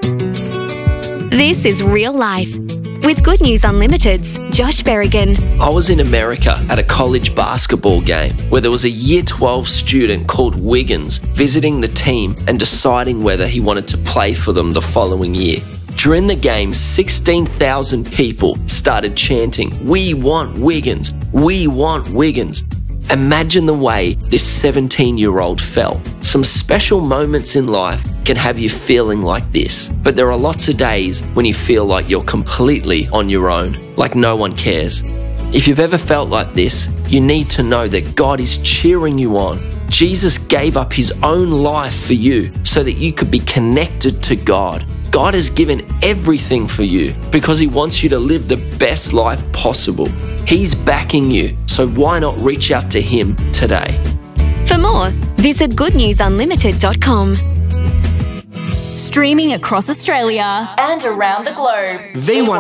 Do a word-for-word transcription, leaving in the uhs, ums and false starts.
This is Real Life with Good News Unlimited's Josh Berrigan. I was in America at a college basketball game where there was a year twelve student called Wiggins visiting the team and deciding whether he wanted to play for them the following year. During the game, sixteen thousand people started chanting, "We want Wiggins! We want Wiggins!" Imagine the way this seventeen-year-old felt. Some special moments in life can have you feeling like this, but there are lots of days when you feel like you're completely on your own, like no one cares. If you've ever felt like this, you need to know that God is cheering you on. Jesus gave up his own life for you so that you could be connected to God. God has given everything for you because he wants you to live the best life possible. He's backing you, so why not reach out to him today? For more, visit good news unlimited dot com. Streaming across Australia and around the globe. V one